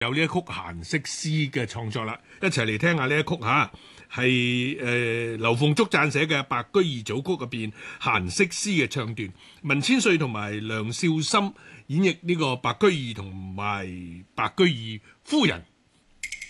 有呢一曲閒適詩嘅創作啦，一齊嚟聽下呢一曲嚇，係劉鳳竹撰寫嘅《白居易組曲》入邊閒適詩嘅唱段，文千歲同埋梁少森演繹呢個白居易同埋白居易夫人